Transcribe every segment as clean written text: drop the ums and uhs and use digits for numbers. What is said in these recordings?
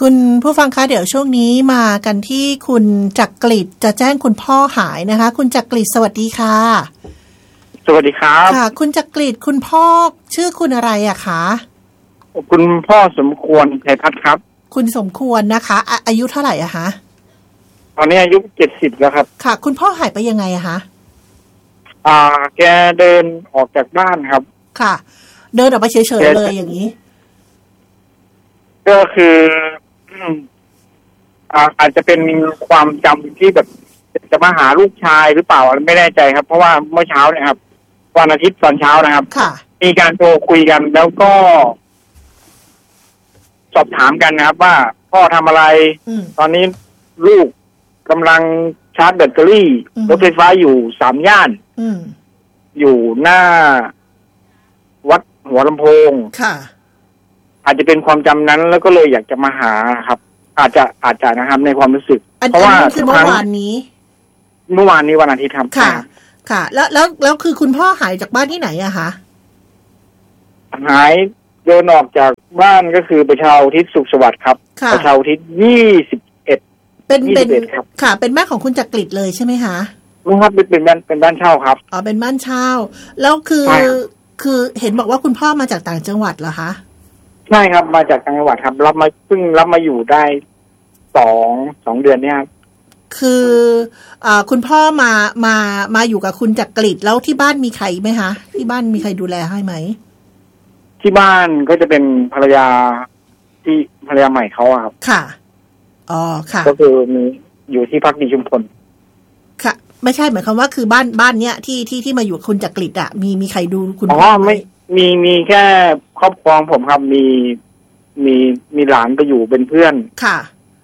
คุณผู้ฟังคะเดี๋ยวช่วงนี้มากันที่คุณจักริดจะแจ้งคุณพ่อหายนะคะคุณจักริดสวัสดีค่ะสวัสดีครับค่ะคุณจักริดคุณพ่อชื่อคุณอะไรอะคะคุณพ่อสมควรชัยพัฒน์ครับคุณสมควรนะคะอายุเท่าไหร่อะคะตอนนี้อายุ70แล้วครับค่ะคุณพ่อหายไปยังไงอะคะแกเดินออกจากบ้านครับค่ะเดินออกไปเฉยๆเลยอย่างนี้ก็คืออาจจะเป็นความจำที่แบบจะมาหาลูกชายหรือเปล่าไม่แน่ใจครับเพราะว่าเมื่อเช้าเนี่ยครับวันอาทิตย์ตอนเช้านะครับมีการโทรคุยกันแล้วก็สอบถามกันนะครับว่าพ่อทำอะไรตอนนี้ลูกกำลังชาร์จแบตเตอรี่รถไฟฟ้าอยู่3 ย่านอยู่หน้าวัดหัวลำโพงค่ะอาจจะเป็นความจำนั้นแล้วก็เลยอยากจะมาหาครับอาจจะนะครับในความรู้สึกเพราะว่าคือเมื่อวานนี้วันอาทิตย์ครับค่ะแล้วคือคุณพ่อหายจากบ้านที่ไหนอะคะหายเดินออกจากบ้านก็คือประชาอุทิศสุขสวัสดิ์ครับประชาอุทิศ21 เป็นครับค่ะเป็นแม่ของคุณจักริดเลยใช่ไหมคะครับเป็นบ้านเช่าครับอ๋อเป็นบ้านเช่าแล้วคือเห็นบอกว่าคุณพ่อมาจากต่างจังหวัดเหรอคะใช่ครับมาจากต่างจังหวัดครับเพิ่งรับมาอยู่ได้2 เดือนเนี่ยครับคือคุณพ่อมาอยู่กับคุณจักริดแล้วที่บ้านมีใครไหมคะที่บ้านมีใครดูแลให้ไหมที่บ้านก็จะเป็นภรรยาใหม่เขาครับค่ะอ๋อค่ะก็คือมีอยู่ที่พักดีชุมพลค่ะไม่ใช่หมายความว่าคือบ้านเนี้ยที่มาอยู่คุณจักริดอ่ะมีใครดูคุณพ่อไม่มีแค่ครอบครองผมครับมีหลานไปอยู่เป็นเพื่อนค่ะ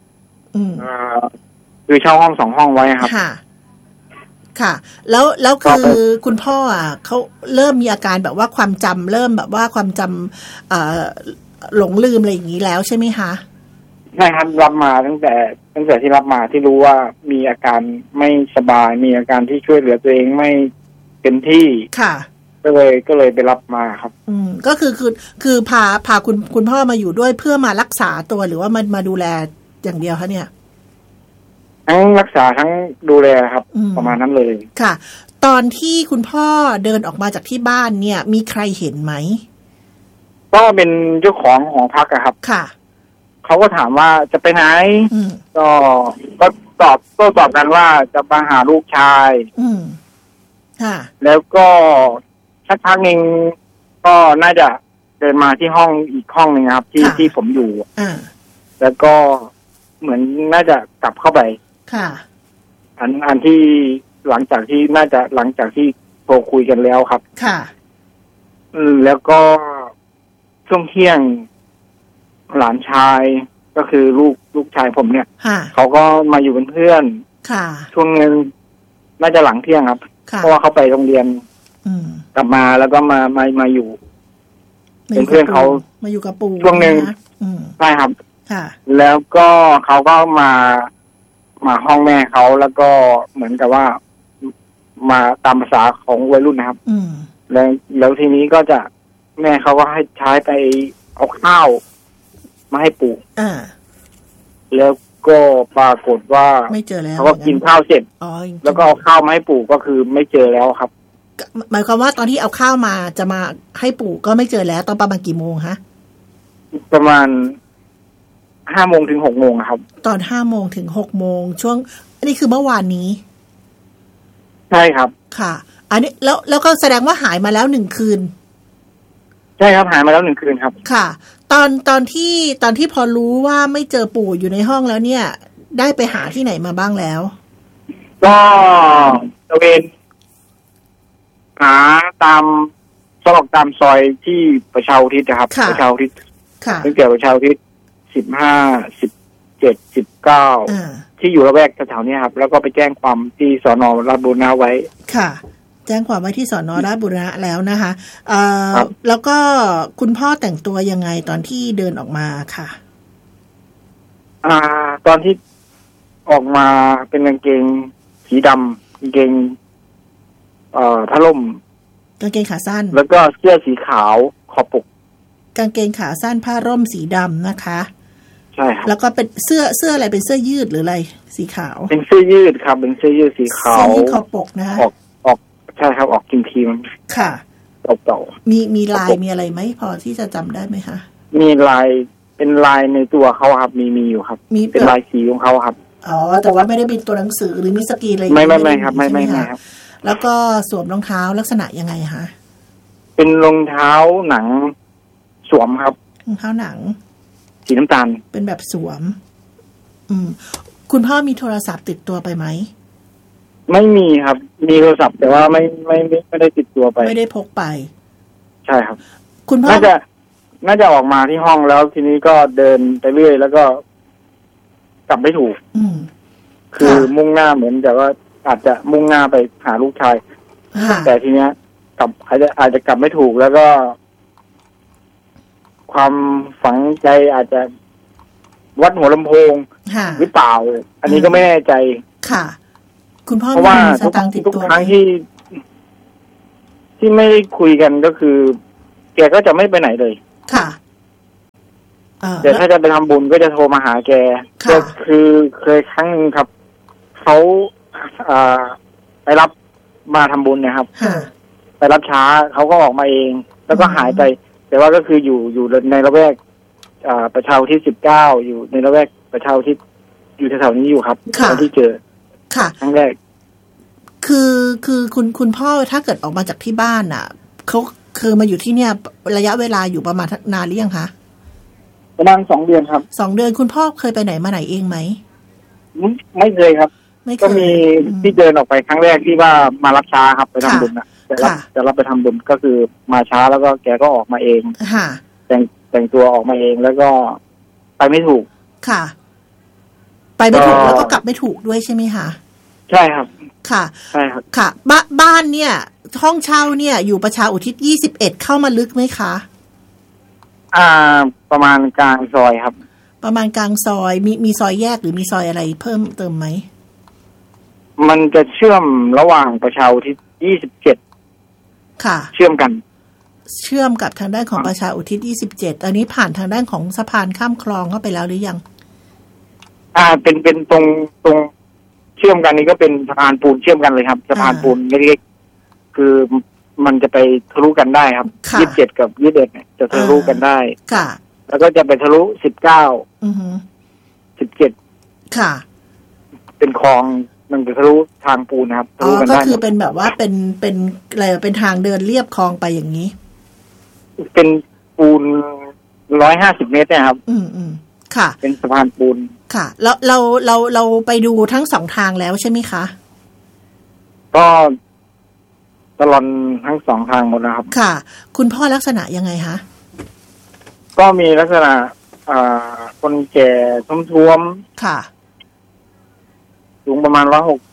คือเช่าห้อง2 ห้องไว้ครับค่ะแล้วคือคุณพ่ออ่ะเขาเริ่มมีอาการแบบว่าความจำเริ่มแบบว่าความจำหลงลืมอะไรอย่างนี้แล้วใช่ไหมคะใช่ครับรับมาตั้งแต่ที่รับมาที่รู้ว่ามีอาการไม่สบายมีอาการที่ช่วยเหลือตัวเองไม่เต็มที่ค่ะก็เลยไปรับมาครับก็คือพาคุณพ่อมาอยู่ด้วยเพื่อมารักษาตัวหรือว่ามาดูแลอย่างเดียวคะเนี่ยทั้งรักษาทั้งดูแลครับประมาณนั้นเลยค่ะตอนที่คุณพ่อเดินออกมาจากที่บ้านเนี่ยมีใครเห็นไหมก็เป็นเจ้าของหอพักอะครับค่ะเขาก็ถามว่าจะไปไหนก็ตอบกันว่าจะมาหาลูกชายค่ะแล้วก็สักพักนึงก็น่าจะเดินมาที่ห้องอีกห้องนึงครับที่ผมอยู่แล้วก็เหมือนน่าจะกลับเข้าไปค่ะอันที่หลังจากที่โทรคุยกันแล้วครับค่ะแล้วก็ช่วงเที่ยงหลานชายก็คือลูกชายผมเนี่ยเขาก็มาอยู่เป็นเพื่อนค่ะช่วงนึงน่าจะหลังเที่ยงครับเพราะว่าเขาไปโรงเรียนกลับมาแล้วก็มาอยู่เป็นเพื่อนเขามาอยู่กับปู่ช่วงนึงใช่ครับค่ะแล้วก็เขาก็มาห้องแม่เขาแล้วก็เหมือนกับว่ามาตามภาษาของวัยรุ่นนะครับแล้วทีนี้ก็จะแม่เขาก็ให้ใช้ไปเอาข้าวมาให้ปู่แล้วก็ปรากฏว่าไม่เจอแล้วเขาก็กินข้าวเสร็จแล้วก็เอาข้าวมาให้ปู่ก็คือไม่เจอแล้วครับหมายความว่าตอนที่เอาข้าวมาจะมาให้ปู่ก็ไม่เจอแล้วตอนประมาณกี่โมงฮะประมาณ5 โมงถึง 6 โมงครับตอน5 โมงถึง 6 โมงช่วงอันนี้คือเมื่อวานนี้ใช่ครับค่ะอันนี้แล้วก็แสดงว่าหายมาแล้ว1 คืนใช่ครับหายมาแล้ว1 คืนครับค่ะตอนที่พอรู้ว่าไม่เจอปู่อยู่ในห้องแล้วเนี่ยได้ไปหาที่ไหนมาบ้างแล้วก็ตระเวนหาตามซอยที่ประชาอุทิศนะครับประชาอุทิศตั้งแต่ประชาอุทิศ15 17 19ที่อยู่ละแวกแถวๆนี้ครับแล้วก็ไปแจ้งความที่สน.ราชบุรณะไว้ค่ะแจ้งความไว้ที่สน.ราชบุรณะแล้วนะคะแล้วก็คุณพ่อแต่งตัวยังไงตอนที่เดินออกมาค่ะตอนที่ออกมาเป็นกางเกงสีดำกางเกงผ้าล่มกางเกงขาสั้นแล้วก็เสื้อสีขาวคอปกกางเกงขาสั้นผ้าร่มสีดำนะคะใช่ครับแล้วก็เป็นเสื้ออะไรเป็นเสื้อยืดหรืออะไรสีขาวเป็นเสื้อยืดครับเป็นเสื้อยืดสีขาวเสื้อยืดคอปกนะคะออกใช่ครับออกครีมค่ะเก่ามีลายมีอะไรไหมพอที่จะจำได้ไหมคะมีลายเป็นลายในตัวเขาครับมีอยู่ครับเป็นลายสีของเขาครับอ๋อแต่ว่าไม่ได้เป็นตัวหนังสือหรือมีสกรีนอะไรไม่ครับไม่ครับแล้วก็สวมรองเท้าลักษณะยังไงคะเป็นรองเท้าหนังสวมครับรองเท้าหนังสีน้ำตาลเป็นแบบสวมคุณพ่อมีโทรศัพท์ติดตัวไปไหมไม่มีครับมีโทรศัพท์แต่ว่าไม่ได้ติดตัวไปไม่ได้พกไปใช่ครับคุณพ่อน่าจะออกมาที่ห้องแล้วทีนี้ก็เดินไปเรื่อยแล้วก็กลับไม่ถูกคือมุ่งหน้าเหมือนแต่ว่าอาจจะมุ่งหน้าไปหาลูกชายแต่ทีเนี้ยกลับอาจจะกลับไม่ถูกแล้วก็ความฝังใจอาจจะวัดหัวลำโพงหรือเปล่าอันนี้ก็ไม่แน่ใจค่ะคุณพ่อเพราะว่าทุกครั้งที่ไม่ได้คุยกันก็คือแกก็จะไม่ไปไหนเลยค่ะแต่ถ้าจะไปทำบุญก็จะโทรมาหาแกก็คือเคยครั้งนึงครับเขาไปรับมาทำบุญนะครับไปรับช้าเขาก็ออกมาเองแล้วก็หายไปแต่ว่าก็คืออยู่ในละแวกประชาอุทิศ19อยู่ในละแวกประชาอุทิศอยู่แถวๆนี้อยู่ครับตอนที่เจอค่ะครั้งแรกคือคุณพ่อถ้าเกิดออกมาจากที่บ้านอ่ะเขาคือมาอยู่ที่เนี่ยระยะเวลาอยู่ประมาณนานหรือยังคะประมาณ2 เดือนครับ 2 เดือนคุณพ่อเคยไปไหนมาไหนเองไหมไม่เคยครับก็มีที่เดินออกไปครั้งแรกที่ว่ามารับช้าครับไปทำบุญนะแต่รับไปทำบุญก็คือมาช้าแล้วก็แกก็ออกมาเองแต่งตัวออกมาเองแล้วก็ไปไม่ถูกค่ะไปไม่ถูกแล้วก็กลับไม่ถูกด้วยใช่ไหมคะใช่ครับค่ะใช่ครับค่ะบ้านเนี่ยห้องเช่าเนี่ยอยู่ประชาอุทิศ21เข้ามาลึกไหมคะประมาณกลางซอยครับประมาณกลางซอยมีซอยแยกหรือมีซอยอะไรเพิ่มเติมไหมมันจะเชื่อมระหว่างประชาอุทิศ27 ค่ะเชื่อมกับทางด้านของประชาอุทิศ27อันนี้ผ่านทางด้านของสะพานข้ามคลองเข้าไปแล้วหรือยังเป็นตรงเชื่อมกันนี่ก็เป็นสะพานปูนเชื่อมกันเลยครับสะพานปูนเล็กๆคือมันจะไปทะลุกันได้ครับ27กับ21เนี่ยจะทะลุกันได้ค่ะแล้วก็จะไปทะลุ17ค่ะเป็นคลองมันจะทะลุทางปูนนะครับทะลุกันได้ก็คือเป็นแบบว่าเป็นอะไรเป็นทางเดินเลียบคลองไปอย่างนี้เป็นปูน150 เมตรเนี่ยครับค่ะเป็นสะพานปูนค่ะแล้วเราไปดูทั้ง2ทางแล้วใช่ไหมคะก็ตลอดทั้ง2ทางหมดนะครับค่ะคุณพ่อลักษณะยังไงคะก็มีลักษณะคนแก่ท้วมๆค่ะสูงประมาณ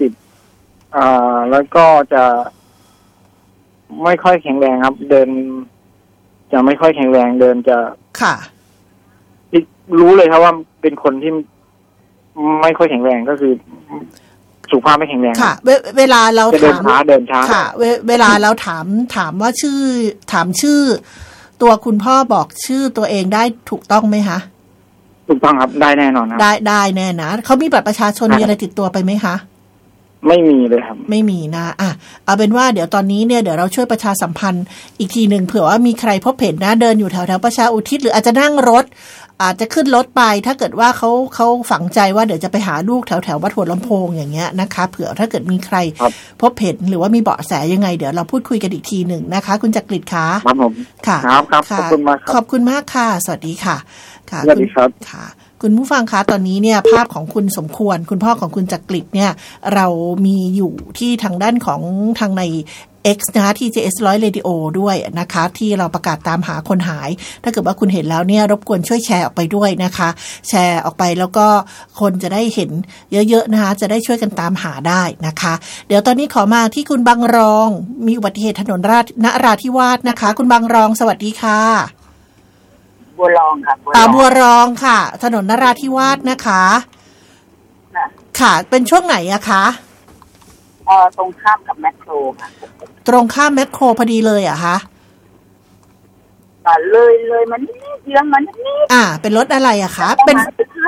160แล้วก็จะไม่ค่อยแข็งแรงครับเดินจะไม่ค่อยแข็งแรงเดินจะค่ะรู้เลยครับว่าเป็นคนที่ไม่ค่อยแข็งแรงก็คือสุขภาพไม่แข็งแรงค่ะเวลาเราถามเดินช้าค่ะเวลาเราถามว่าถามชื่อตัวคุณพ่อบอกชื่อตัวเองได้ถูกต้องไหมคะถูกต้องครับได้แน่นอนครับได้แน่นะเขามีบัตรประชาชนมีอะไรติดตัวไปไหมคะไม่มีเลยครับไม่มีนะเอาเป็นว่าเดี๋ยวตอนนี้เนี่ยเดี๋ยวเราช่วยประชาสัมพันธ์อีกทีนึงเผื่อว่ามีใครพบเห็นนะเดินอยู่แถวประชาอุทิศหรืออาจจะนั่งรถอาจจะขึ้นรถไปถ้าเกิดว่าเขาฝังใจว่าเดี๋ยวจะไปหาลูกแถววัดหัวลำโพงอย่างเงี้ยนะคะเผื่อถ้าเกิดมีใครพบเห็นหรือว่ามีเบาะแสยังไงเดี๋ยวเราพูดคุยกันอีกทีหนึ่งนะคะคุณจักริดคะครับผมค่ะครับขอบคุณมากขอบคุณมากค่ะสวัสดีค่ะค่ะสวัสดีครับค่ะคุณผู้ฟังคะตอนนี้เนี่ยภาพของคุณสมควรคุณพ่อของคุณจักริดเนี่ยเรามีอยู่ที่ทางด้านของทางใน X นะคะที่ TJS 100 Radio ด้วยนะคะที่เราประกาศตามหาคนหายถ้าเกิดว่าคุณเห็นแล้วเนี่ยรบกวนช่วยแชร์ออกไปด้วยนะคะแชร์ออกไปแล้วก็คนจะได้เห็นเยอะๆนะคะจะได้ช่วยกันตามหาได้นะคะเดี๋ยวตอนนี้ขอมาที่คุณบางรองมีอุบัติเหตุถนนนราธิวาสนะคะคุณบางรองสวัสดีค่ะบัวรองค่ะบัวรองค่ะถนนนราธิวาสนะคะค่ะเป็นช่วงไหนอะคะตรงข้ามกับแมคโครค่ะตรงข้ามแมคโครพอดีเลยอะคะเลยมันนี่เยื้องมันนี่เป็นรถอะไรอะคะเป็น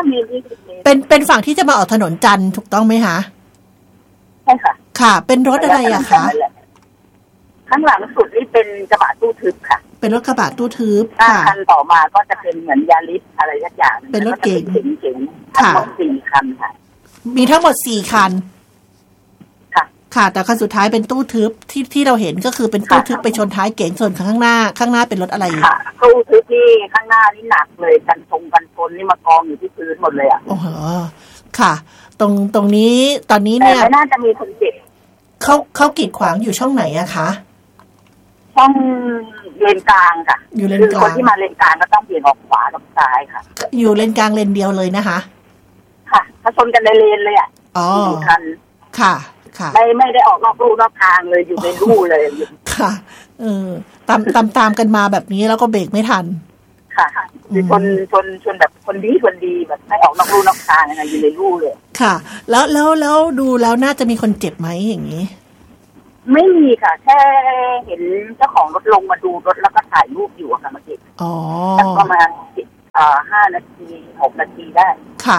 มีเป็นฝั่งที่จะมาออกถนนจันทร์ถูกต้องไหมคะใช่ค่ะค่ะเป็นรถอะไรอะคะข้างหลังสุดนี่เป็นกระบะตู้ทึบค่ะเป็นรถกระบะตู้ทึบคันต่อมาก็จะเป็นเหมือนยาริสอะไรสักอย่างเป็นรถเก๋งทั้งหมด4 คันค่ะมีทั้งหมด4 คันค่ะแต่คันสุดท้ายเป็นตู้ทึบที่เราเห็นก็คือเป็นตู้ทึบไปชนท้ายเก๋งส่วนข้างหน้าเป็นรถอะไรค่ะตู้ทึบที่ข้างหน้านี่หนักเลยกันชนนี่มากองอยู่ที่พื้นหมดเลยอ่ะโอ้โหค่ะตรงนี้ตอนนี้เนี่ยไม่น่าจะมีคนเจ็บเขากีดขวางอยู่ช่องไหนอะคะช่องเลนกลางค่ะอยู่เลนกลางคนที่มาเลนกลางก็ต้องเบี่ยงออกขวากับซ้ายค่ะอยู่เลนกลางเลนเดียวเลยนะคะค่ะเขาชนกันในเลนเลยอ่ะ4 คันค่ะไม่ได้ออกนอกลู่นอกทางเลยอยู่ในลู่เลยค่ะตามกันมาแบบนี้แล้วก็เบรกไม่ทันค่ะคือชนแบบคนดีแบบไม่ออกนอกลู่นอกทางอะไรอยู่ในลู่เลยค่ะแล้วดูแล้วน่าจะมีคนเจ็บไหมอย่างนี้ไม่มีค่ะแค่เห็นเจ้าของรถลงมาดูรถแล้วก็ถ่ายรูปอยู่ค่ะเมื่อกี้ประมาณ5 นาที 6 นาทีได้ค่ะ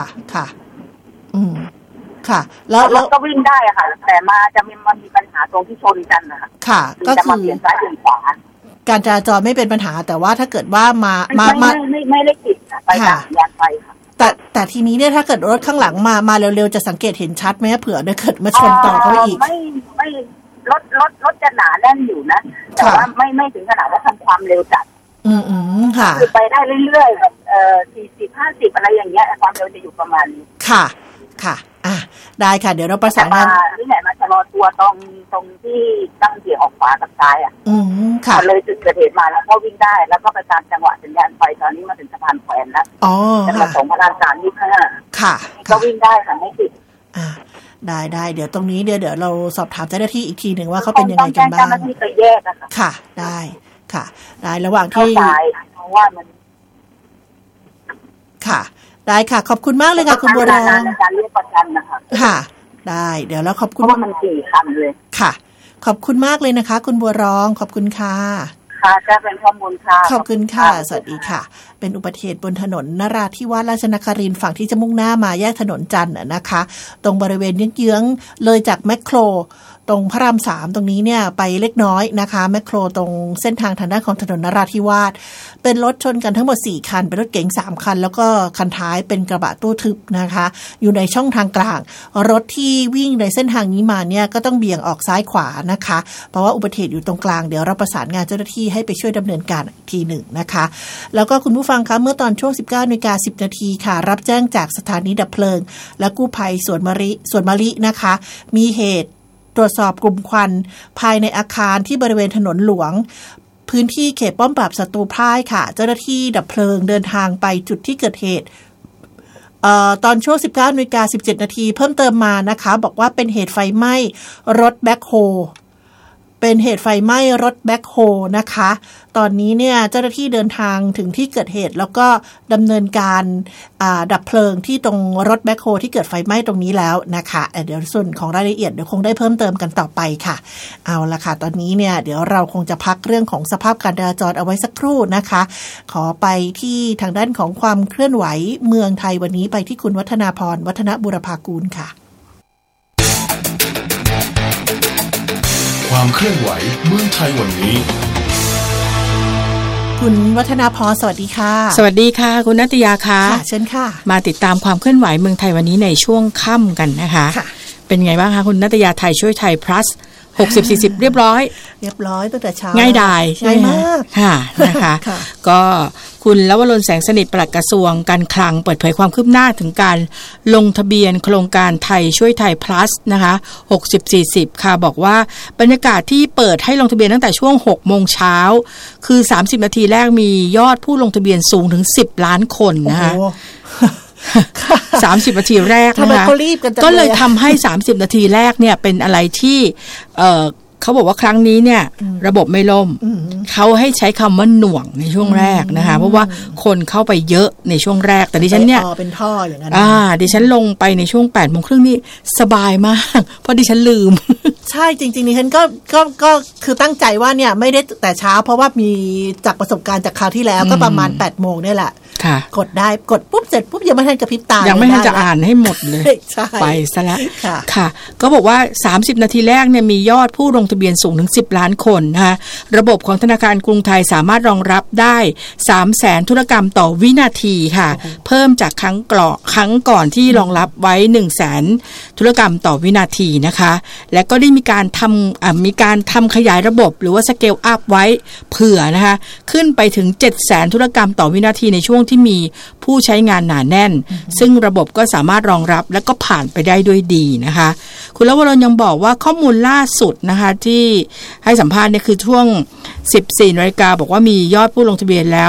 ค่ะแล้วก็วิ่งได้ค่ะแต่จะมีปัญหาตรงที่ชนกันนะคะค่ะก็คือจะมาเปลี่ยนซ้ายเปลี่ยนขวาการจราจรไม่เป็นปัญหาแต่ว่าถ้าเกิดว่าไม่ได้ติดไปตามยานไฟค่ะแต่ทีนี้เนี่ยถ้าเกิดรถข้างหลังมาเร็วๆจะสังเกตเห็นชัดไหมเผื่อเกิดมาชนต่อเขาอีกไม่รถจะหนาแน่นอยู่นะแต่ว่าไม่ถึงขนาดว่าทำความเร็วจัดค่ะคือไปได้เรื่อยๆแบบ40-50อะไรอย่างเงี้ยความเร็วจะอยู่ประมาณนี้ค่ะได้ค่ะเดี๋ยวเราประสานงานที่ไหนมาชะลอตัวตรงที่ตั้งเบี่ยงออกขวากับซ้ายค่ะเลยจุดเกิดเหตุมาแล้วก็วิ่งได้แล้วก็ไปตามจังหวะสัญญาณไฟตอนนี้มาถึงสะพานแขวนแล้วจะมาส่งพระราม325 ค่ะก็วิ่งได้ค่ะไม่ติดได้เดี๋ยวตรงนี้เดี๋ยวเราสอบถามเจ้าหน้าที่อีกทีหนึ่งว่าเขาเป็นยังไงกันบ้างค่ะได้ค่ะได้ระหว่างที่เพราะว่ามันค่ะได้ค่ะขอบคุณมากเลยค่ะคุณบัวรองการเรียกประกันนะคะค่ะได้เดี๋ยวแล้วขอบคุณเพราะว่ามัน4 คันเลยค่ะขอบคุณมากเลยนะคะคุณบัวรองขอบคุณค่ะค่ะจะเป็นข้อมูลค่ะขอบคุณค่ะสวัสดีค่ะเป็นอุบัติเหตุบนถนนนราธิวาสราชนครินทร์ฝั่งที่จะมุ่งหน้ามาแยกถนนจันทร์นะคะตรงบริเวณเยื้องๆเลยจากแมคโครตรงพระราม3ตรงนี้เนี่ยไปเล็กน้อยนะคะแมคโครตรงเส้นทางด้านของถนนนราธิวาสเป็นรถชนกันทั้งหมด4 คันเป็นรถเก๋ง3 คันแล้วก็คันท้ายเป็นกระบะตู้ทึบนะคะอยู่ในช่องทางกลางรถที่วิ่งในเส้นทางนี้มาเนี่ยก็ต้องเบี่ยงออกซ้ายขวานะคะเพราะว่าอุบัติเหตุอยู่ตรงกลางเดี๋ยวเราประสานงานเจ้าหน้าที่ให้ไปช่วยดำเนินการทีหนึ่งนะคะแล้วก็คุณผู้ฟังคะเมื่อตอนช่วง 19:10 น.ค่ะรับแจ้งจากสถานีดับเพลิงและกู้ภัยสวนมะลินะคะมีเหตุตรวจสอบกลุ่มควันภายในอาคารที่บริเวณถนนหลวงพื้นที่เขตป้อมปราบศัตรูพ่ายค่ะเจ้าหน้าที่ดับเพลิงเดินทางไปจุดที่เกิดเหตุตอนช่วง 19:17 น.เพิ่มเติมมานะคะบอกว่าเป็นเหตุไฟไหม้รถแบ็คโฮเป็นเหตุไฟไหม้รถแบ็คโฮนะคะตอนนี้เนี่ยเจ้าหน้าที่เดินทางถึงที่เกิดเหตุแล้วก็ดำเนินการดับเพลิงที่ตรงรถแบ็คโฮที่เกิดไฟไหม้ตรงนี้แล้วนะคะเดี๋ยวส่วนของรายละเอียดเดี๋ยวคงได้เพิ่มเติมกันต่อไปค่ะเอาละค่ะตอนนี้เนี่ยเดี๋ยวเราคงจะพักเรื่องของสภาพการจราจรเอาไว้สักครู่นะคะขอไปที่ทางด้านของความเคลื่อนไหวเมืองไทยวันนี้ไปที่คุณวัฒนาพรวัฒนบุรพากูลค่ะความเคลื่อนไหวเมืองไทยวันนี้คุณวัฒนาพรสวัสดีค่ะสวัสดีค่ะคุณณัฐยาค่ะเชิญค่ะมาติดตามความเคลื่อนไหวเมืองไทยวันนี้ในช่วงค่ำกันนะคะเป็นไงบ้างคะคุณณัฐยาไทยช่วยไทย plus 60-40 เรียบร้อยตั้งแต่เช้าง่ายดายง่ายมากค่ะนะคะก็คุณลวรนแสงสนิทปลัดกระทรวงการคลังเปิดเผยความคืบหน้าถึงการลงทะเบียนโครงการไทยช่วยไทย plus นะคะ60-40ค่ะบอกว่าบรรยากาศที่เปิดให้ลงทะเบียนตั้งแต่ช่วง 6 โมงเช้าคือ30นาทีแรกมียอดผู้ลงทะเบียนสูงถึง10 ล้านคนนะคะ30 นาทีแรกนะคะก็เลยทำให้30 นาทีแรกเนี่ยเป็นอะไรที่เขาบอกว่าครั้งนี้เนี่ยระบบไม่ล่มเขาให้ใช้คำว่าหน่วงในช่วงแรกนะคะเพราะว่าคนเข้าไปเยอะในช่วงแรกแต่ดิฉันเนี่ยเป็นท่ออย่างนั้นดิฉันลงไปในช่วง 8:30 นี่สบายมากเพราะดิฉันลืมใช่จริงๆดิฉันก็คือตั้งใจว่าเนี่ยไม่ได้แต่เช้าเพราะว่ามีจากประสบการณ์จากคราวที่แล้วก็ประมาณ 8:00 นนี่แหละกดได้กดปุ๊บเสร็จปุ๊บยังไม่ทันกระพริบตายังไม่ทันจะอ่านให้หมดเลยไปซะแล้วค่ะก็บอกว่า30นาทีแรกเนี่ยมียอดผู้ลงทะเบียนสูงถึง10ล้านคนนะคะระบบของธนาคารกรุงไทยสามารถรองรับได้ 300,000 ธุรกรรมต่อวินาทีค่ะเพิ่มจากครั้งก่อนที่รองรับไว้ 100,000 ธุรกรรมต่อวินาทีนะคะและก็ได้มีการทำขยายระบบหรือว่าสเกลอัพไว้เผื่อนะคะขึ้นไปถึง 700,000 ธุรกรรมต่อวินาทีในช่วงที่มีผู้ใช้งานหนาแน่นซึ่งระบบก็สามารถรองรับและก็ผ่านไปได้ด้วยดีนะคะคุณลวรนยังบอกว่าข้อมูลล่าสุดนะคะที่ให้สัมภาษณ์เนี่ยคือช่วง 14 นาฬิกาบอกว่ามียอดผู้ลงทะเบียนแล้ว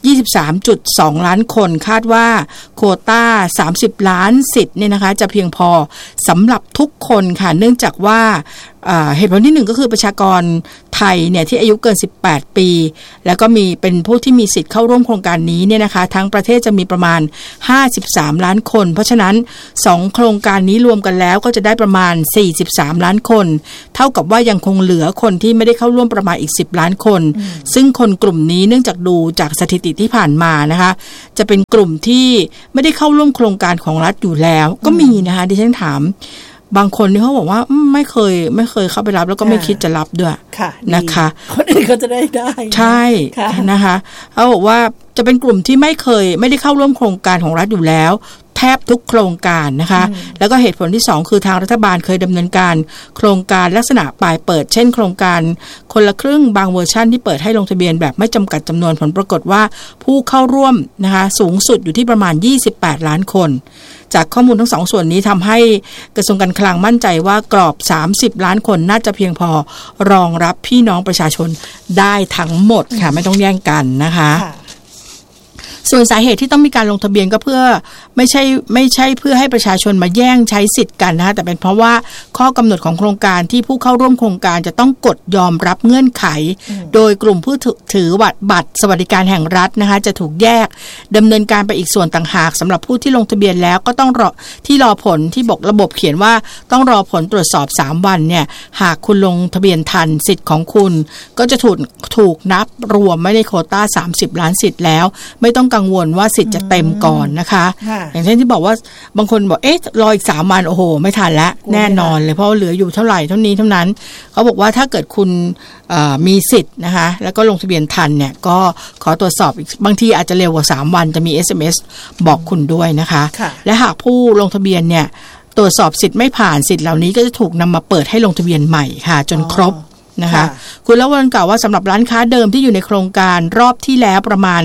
23.2 ล้านคนคาดว่าโควต้า30ล้านสิทธิ์เนี่ยนะคะจะเพียงพอสำหรับทุกคนค่ะเนื่องจากว่าเหตุผลที่1ก็คือประชากรไทยเนี่ยที่อายุเกิน18ปีแล้วก็มีเป็นผู้ที่มีสิทธิ์เข้าร่วมโครงการนี้เนี่ยนะคะทั้งประเทศจะมีประมาณ53ล้านคนเพราะฉะนั้น2โครงการนี้รวมกันแล้วก็จะได้ประมาณ43ล้านคนเท่ากับว่ายังคงเหลือคนที่ไม่ได้เข้าร่วมประมาณอีก10ล้านคนซึ่งคนกลุ่มนี้เนื่องจากดูจากสถิติที่ผ่านมานะคะจะเป็นกลุ่มที่ไม่ได้เข้าร่วมโครงการของรัฐอยู่แล้วก็มีนะคะดิฉันถามบางคนที่เขาบอกว่าไม่เคยเข้าไปรับแล้วก็ไม่คิดจะรับด้วยนะคะคนอื่นก็จะได้ใช่นะคะเขาบอกว่าจะเป็นกลุ่มที่ไม่ได้เข้าร่วมโครงการของรัฐอยู่แล้วแทบทุกโครงการนะคะแล้วก็เหตุผลที่2คือทางรัฐบาลเคยดำเนินการโครงการลักษณะปลายเปิดเช่นโครงการคนละครึ่งบางเวอร์ชันที่เปิดให้ลงทะเบียนแบบไม่จำกัดจำนวนผลปรากฏว่าผู้เข้าร่วมนะคะสูงสุดอยู่ที่ประมาณ28ล้านคนจากข้อมูลทั้ง2ส่วนนี้ทำให้กระทรวงการคลังมั่นใจว่ากรอบ30ล้านคนน่าจะเพียงพอรองรับพี่น้องประชาชนได้ทั้งหมดค่ะไม่ต้องแย่งกันนะคะส่วนสาเหตุที่ต้องมีการลงทะเบียนก็เพื่อไม่ใช่เพื่อให้ประชาชนมาแย่งใช้สิทธิ์กันนะคะแต่เป็นเพราะว่าข้อกำหนดของโครงการที่ผู้เข้าร่วมโครงการจะต้องกดยอมรับเงื่อนไขโดยกลุ่มผู้ถือบัตรสวัสดิการแห่งรัฐนะคะจะถูกแยกดำเนินการไปอีกส่วนต่างหากสำหรับผู้ที่ลงทะเบียนแล้วก็ต้องรอผลที่บอกระบบเขียนว่าต้องรอผลตรวจสอบ3วันเนี่ยหากคุณลงทะเบียนทันสิทธิ์ของคุณก็จะถูกนับรวมไม่ในโควต้า30ล้านสิทธิ์แล้วไม่ต้องกังวลว่าสิทธิ์จะเต็มก่อนนะคะอย่างเช่นที่บอกว่าบางคนบอกรออีก3วันโอ้โหไม่ทันแล้วแน่นอนเลยเพราะเหลืออยู่เท่าไหร่เท่านี้เท่านั้นเขาบอกว่าถ้าเกิดคุณมีสิทธิ์นะคะแล้วก็ลงทะเบียนทันเนี่ยก็ขอตรวจสอบอีกบางทีอาจจะเร็วกว่า3วันจะมี SMS บอกคุณด้วยนะคะและหากผู้ลงทะเบียนเนี่ยตรวจสอบสิทธิ์ไม่ผ่านสิทธิ์เหล่านี้ก็จะถูกนำมาเปิดให้ลงทะเบียนใหม่ค่ะจนครบนะคะคุณละวันกล่าวว่าสำหรับร้านค้าเดิมที่อยู่ในโครงการรอบที่แล้วประมาณ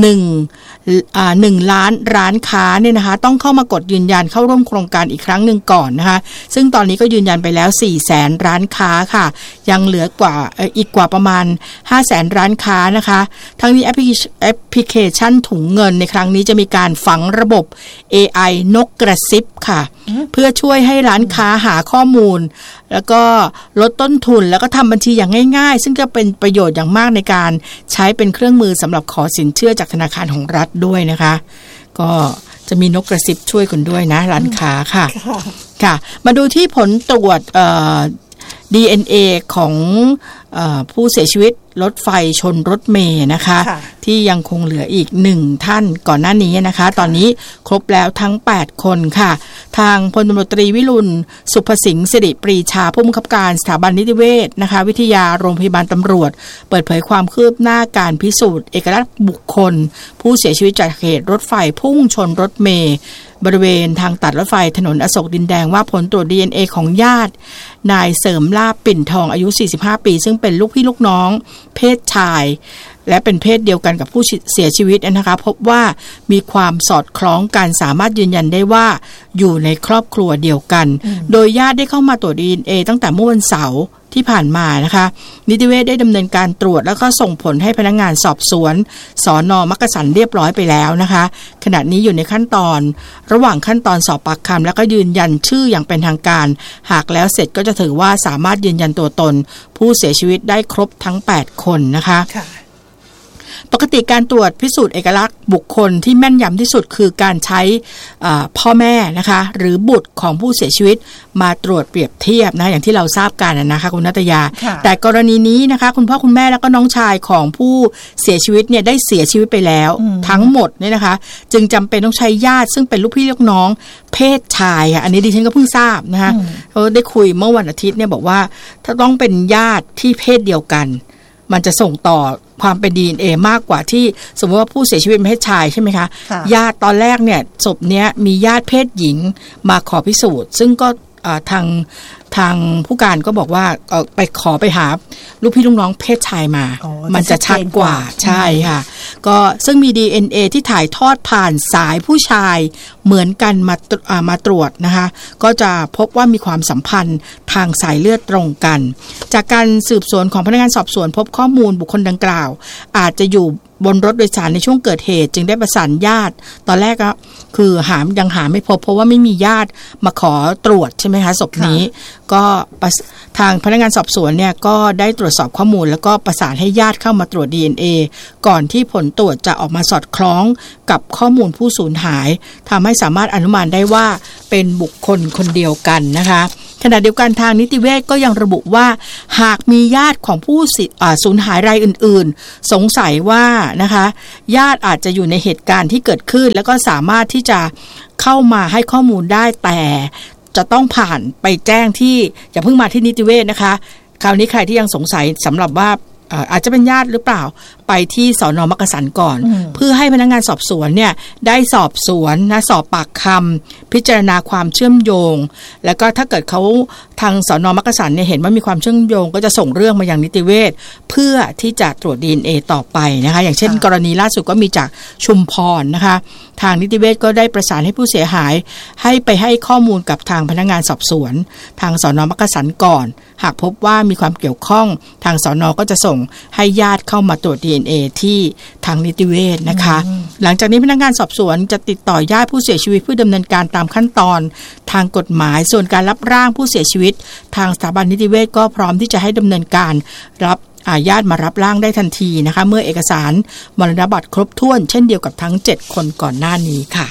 1ล้านร้านค้าเนี่ยนะคะต้องเข้ามากดยืนยันเข้าร่วมโครงการอีกครั้งหนึ่งก่อนนะคะซึ่งตอนนี้ก็ยืนยันไปแล้ว 400,000 ร้านค้าค่ะยังเหลือกว่าอีกกว่าประมาณ 500,000 ร้านค้านะคะทั้งนี้แอปพลิเคชันถุงเงินในครั้งนี้จะมีการฝังระบบ AI นกกระซิบค่ะเพื่อช่วยให้ร้านค้าหาข้อมูลแล้วก็ลดต้นทุนแล้วก็ทำบัญชีอย่างง่ายๆซึ่งจะเป็นประโยชน์อย่างมากในการใช้เป็นเครื่องมือสำหรับขอสินเชื่อจากธนาคารของรัฐด้วยนะคะก็จะมีนกกระซิบช่วยคุณด้วยนะร้านค้าค่ะค่ะมาดูที่ผลตรวจDNA ของผู้เสียชีวิตรถไฟชนรถเมล์นะคะที่ยังคงเหลืออีก1ท่านก่อนหน้านี้นะคะตอนนี้ครบแล้วทั้ง8คนค่ะทางพลตำรวจตรีวิรุณสุภสิงห์สิริปรีชาผู้บังคับการสถาบันนิติเวชนะคะวิทยาโรงพยาบาลตำรวจเปิดเผยความคืบหน้าการพิสูจน์เอกลักษณ์บุคคลผู้เสียชีวิตจากเหตุรถไฟพุ่งชนรถเมล์บริเวณทางตัดรถไฟถนนอโศกดินแดงว่าผลตรวจ DNA ของญาตินายเสริมลาภปิ่นทองอายุ45ปีซึ่งเป็นลูกพี่ลูกน้องเพศชายและเป็นเพศเดียวกันกับผู้เสียชีวิตนะคะพบว่ามีความสอดคล้องกันสามารถยืนยันได้ว่าอยู่ในครอบครัวเดียวกันโดยญาติได้เข้ามาตรวจ DNA ตั้งแต่เมื่อวันเสาร์ที่ผ่านมานะคะนิติเวชได้ดำเนินการตรวจแล้วก็ส่งผลให้พนักงานสอบสวนสน.มักกะสันเรียบร้อยไปแล้วนะคะขณะนี้อยู่ในขั้นตอนระหว่างขั้นตอนสอบปากคำแล้วก็ยืนยันชื่ออย่างเป็นทางการหากแล้วเสร็จก็จะถือว่าสามารถยืนยันตัวตนผู้เสียชีวิตได้ครบทั้ง8คนนะคะปกติการตรวจพิสูจน์เอกลักษณ์บุคคลที่แม่นยำที่สุดคือการใช้พ่อแม่นะคะหรือบุตรของผู้เสียชีวิตมาตรวจเปรียบเทียบนะอย่างที่เราทราบกันนะคะคุณณัฐยาแต่กรณีนี้นะคะคุณพ่อคุณแม่แล้วก็น้องชายของผู้เสียชีวิตเนี่ยได้เสียชีวิตไปแล้วทั้งหมดเนี่ยนะคะจึงจำเป็นต้องใช้ญาติซึ่งเป็นลูกพี่ลูกน้องเพศชายค่ะอันนี้ดิฉันก็เพิ่งทราบนะคะเขาได้คุยเมื่อวันอาทิตย์เนี่ยบอกว่าถ้าต้องเป็นญาติที่เพศเดียวกันมันจะส่งต่อความเป็น DNA มากกว่าที่สมมติว่าผู้เสียชีวิตเป็นเพศชายใช่ไหมคะญาติตอนแรกเนี่ยศพเนี้ยมีญาติเพศหญิงมาขอพิสูจน์ซึ่งก็ทางผู้การก็บอกว่าไปหาลูกพี่ลูกน้องเพศชายมามันจะชัดกว่าใช่ค่ะก็ซึ่งมี DNA ที่ถ่ายทอดผ่านสายผู้ชายเหมือนกันมาตรวจนะคะก็จะพบว่ามีความสัมพันธ์ทางสายเลือดตรงกันจากการสืบสวนของพนักงานสอบสวนพบข้อมูลบุคคลดังกล่าวอาจจะอยู่บนรถโดยสารในช่วงเกิดเหตุจึงได้ประสานญาติตอนแรกก็คือยังหาไม่พบเพราะว่าไม่มีญาติมาขอตรวจใช่ไหมคะศพนี้ก็ทางพนักงานสอบสวนเนี่ยก็ได้ตรวจสอบข้อมูลแล้วก็ประสานให้ญาติเข้ามาตรวจ DNA ก่อนที่ผลตรวจจะออกมาสอดคล้องกับข้อมูลผู้สูญหายทำให้สามารถอนุมานได้ว่าเป็นบุคคลคนเดียวกันนะคะขณะเดียวกันทางนิติเวชก็ยังระบุว่าหากมีญาติของผู้สูญหายรายอื่นๆสงสัยว่านะคะญาติอาจจะอยู่ในเหตุการณ์ที่เกิดขึ้นแล้วก็สามารถที่จะเข้ามาให้ข้อมูลได้แต่จะต้องผ่านไปแจ้งที่อย่าเพิ่งมาที่นิติเวชนะคะคราวนี้ใครที่ยังสงสัยสำหรับว่าอาจจะเป็นญาติหรือเปล่าไปที่สน.มักกะสันก่อนเพื่อให้พนักงานสอบสวนเนี่ยได้สอบสวนนะสอบปากคำพิจารณาความเชื่อมโยงแล้วก็ถ้าเกิดเขาทางสน.มักกะสันเนี่ยเห็นว่ามีความเชื่อมโยงก็จะส่งเรื่องมายังนิติเวชเพื่อที่จะตรวจ DNA ต่อไปนะคะอย่างเช่นกรณีล่าสุดก็มีจากชุมพรนะคะทางนิติเวชก็ได้ประสานให้ผู้เสียหายให้ข้อมูลกับทางพนักงานสอบสวนทางสน.มักกะสันก่อนหากพบว่ามีความเกี่ยวข้องทางสน.ก็จะส่งให้ญาติเข้ามาตรวจ DNA ที่ทางนิติเวชนะคะหลังจากนี้พนักงานสอบสวนจะติดต่อญาติผู้เสียชีวิตเพื่อดำเนินการตามขั้นตอนทางกฎหมายส่วนการรับร่างผู้เสียชีวิตทางสถาบันนิติเวชก็พร้อมที่จะให้ดำเนินการรับญาติมารับร่างได้ทันทีนะคะเมื่อเอกสารมรณบัตรครบถ้วนเช่นเดียวกับทั้ง7คนก่อนหน้านี้ค่ะ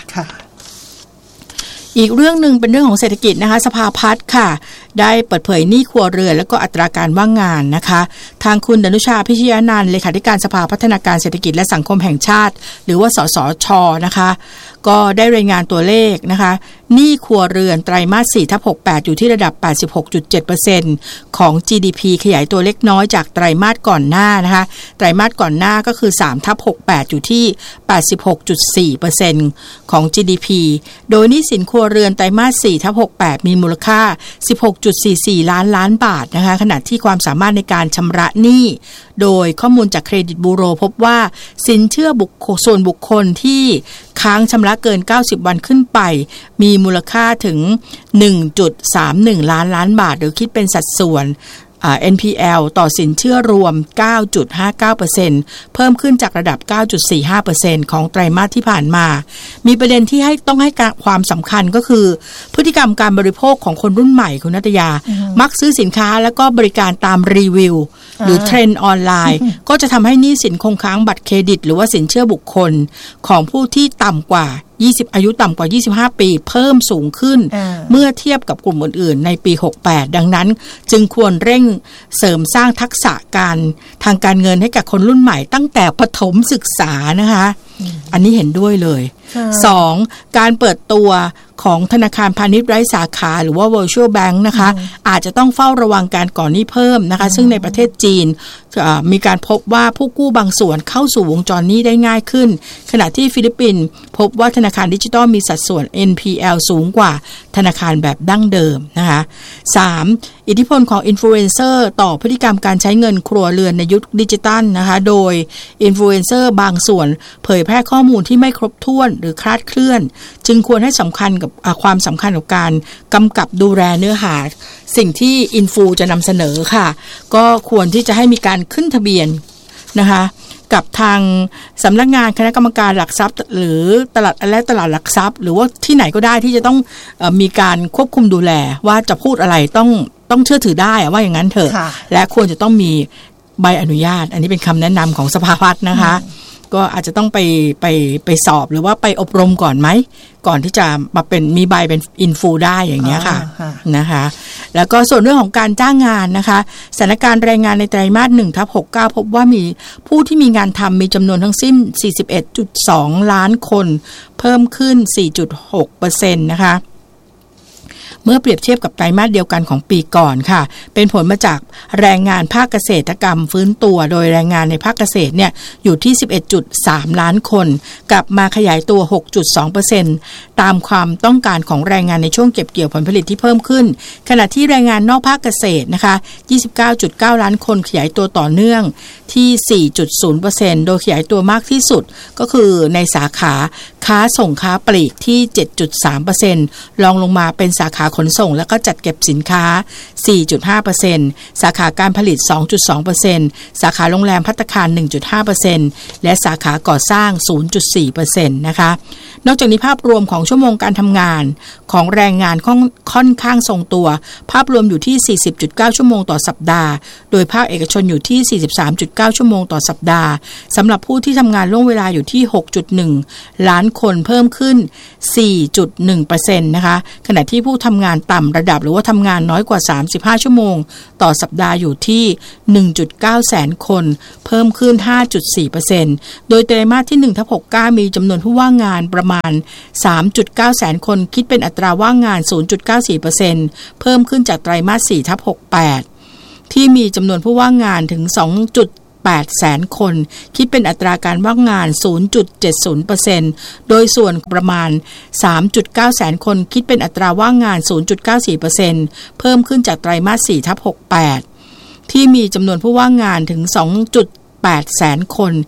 อีกเรื่องหนึ่งเป็นเรื่องของเศรษฐกิจนะคะสภาพัฒน์ค่ะได้เปิดเผยหนี้ครัวเรือนและก็อัตราการว่างงานนะคะทางคุณดนุชาพิชยานันท์เลขาธิการสภาพัฒนาการเศรษฐกิจและสังคมแห่งชาติหรือว่าสสช.นะคะก็ได้รายงานตัวเลขนะคะหนี้ครัวเรือนไตรมาส 4/68 อยู่ที่ระดับ 86.7% ของ GDP ขยายตัวเล็กน้อยจากไตรมาสก่อนหน้านะคะไตรมาสก่อนหน้าก็คือ 3/68 อยู่ที่ 86.4% ของ GDP โดยหนี้สินครัวเรือนไตรมาส 4/68 มีมูลค่า 16.44 ล้านบาทนะคะขณะที่ความสามารถในการชำระหนี้โดยข้อมูลจากเครดิตบูโรพบว่าสินเชื่อส่วนบุคคลที่ค้างชำระเกิน90วันขึ้นไปมีมูลค่าถึง 1.31 ล้านบาทหรือคิดเป็นสัดส่วนNPL ต่อสินเชื่อรวม 9.59% เพิ่มขึ้นจากระดับ 9.45% ของไตรมาสที่ผ่านมามีประเด็นที่ต้องให้ความสำคัญก็คือพฤติกรรมการบริโภคของคนรุ่นใหม่คุณณัฐยามักซื้อสินค้าแล้วก็บริการตามรีวิวหรือเทรนด์ออนไลน์ก็จะทำให้หนี้สินคงค้างบัตรเครดิตหรือว่าสินเชื่อบุคคลของผู้ที่ต่ำกว่าอายุต่ำกว่า25ปีเพิ่มสูงขึ้นเมื่อเทียบกับกลุ่มอื่นๆในปี68ดังนั้นจึงควรเร่งเสริมสร้างทักษะการทางการเงินให้กับคนรุ่นใหม่ตั้งแต่ประถมศึกษานะคะอันนี้เห็นด้วยเลย 2. การเปิดตัวของธนาคารพาณิชย์ไร้สาขาหรือว่า virtual bank นะคะอาจจะต้องเฝ้าระวังการก่อหนี้เพิ่มนะคะซึ่งในประเทศจีนมีการพบว่าผู้กู้บางส่วนเข้าสู่วงจรหนี้ได้ง่ายขึ้นขณะที่ฟิลิปปินส์พบว่าธนาคารดิจิทัลมีสัดส่วน NPL สูงกว่าธนาคารแบบดั้งเดิมนะคะ 3. อิทธิพลของอินฟลูเอนเซอร์ต่อพฤติกรรมการใช้เงินครัวเรือนในยุคดิจิทัลนะคะโดยอินฟลูเอนเซอร์บางส่วนเผยแพร่ข้อมูลที่ไม่ครบถ้วนหรือคลาดเคลื่อนจึงควรให้สำคัญกับความสำคัญกับการกำกับดูแลเนื้อหาสิ่งที่อินฟูจะนำเสนอค่ะก็ควรที่จะให้มีการขึ้นทะเบียนนะคะกับทางสำนักงานคณะกรรมการหลักทรัพย์หรือตลาดหลักทรัพย์หรือว่าที่ไหนก็ได้ที่จะต้องมีการควบคุมดูแลว่าจะพูดอะไรต้องเชื่อถือได้ว่าอย่างนั้นเถอะและควรจะต้องมีใบอนุญาตอันนี้เป็นคำแนะนำของสภาพัฒน์นะคะก็อาจจะต้องไปสอบหรือว่าไปอบรมก่อนไหมก่อนที่จะมาเป็นมีใบเป็นอินฟูได้อย่างเงี้ยค่ะนะคะแล้วก็ส่วนเรื่องของการจ้างงานนะคะสถานการณ์แรงงานในไตรมาส 1/69 พบว่ามีผู้ที่มีงานทำมีจำนวนทั้งสิ้น 41.2 ล้านคนเพิ่มขึ้น 4.6% นะคะเมื่อเปรียบเทียบกับไตรมาสเดียวกันของปีก่อนค่ะเป็นผลมาจากแรงงานภาคเกษตรกรรมฟื้นตัวโดยแรงงานในภาคเกษตรเนี่ยอยู่ที่ 11.3 ล้านคนกลับมาขยายตัว 6.2% ตามความต้องการของแรงงานในช่วงเก็บเกี่ยวผลผลิตที่เพิ่มขึ้นขณะที่แรงงานนอกภาคเกษตรนะคะ 29.9 ล้านคนขยายตัวต่อเนื่องที่ 4.0% โดยขยายตัวมากที่สุดก็คือในสาขาค้าส่งค้าปลีกที่ 7.3% รองลงมาเป็นสาขาขนส่งและก็จัดเก็บสินค้า 4.5% สาขาการผลิต 2.2% สาขาโรงแรมภัตตาคาร 1.5% และสาขาก่อสร้าง 0.4% นะคะนอกจากนี้ภาพรวมของชั่วโมงการทำงานของแรงงานค่อนข้างทรงตัวภาพรวมอยู่ที่ 40.9 ชั่วโมงต่อสัปดาห์โดยภาคเอกชนอยู่ที่ 43.9 ชั่วโมงต่อสัปดาห์สำหรับผู้ที่ทำงานล่วงเวลาอยู่ที่ 6.1 ล้านคนเพิ่มขึ้น 4.1% นะคะขณะที่ผู้ทำงานต่ำระดับหรือว่าทำงานน้อยกว่า35ชั่วโมงต่อสัปดาห์อยู่ที่ 1.9 แสนคนเพิ่มขึ้น 5.4% โดยไตรมาสที่ 1/69 มีจำนวนผู้ว่างงานประมาณ 3.9 แสนคนคิดเป็นอัตราว่างงาน 0.94% เพิ่มขึ้นจากไตรมาส 4/68 ที่มีจำนวนผู้ว่างงานถึง 2.8 แสนคนคิดเป็นอัตราการว่างงาน 0.70% โดยส่วนประมาณ 3.9 แสนคนคิดเป็นอัตราว่างงาน 0.94% เพิ่มขึ้นจากไตรมาส 4/68 ที่มีจำนวนผู้ว่างงานถึง 2.8 แสนคน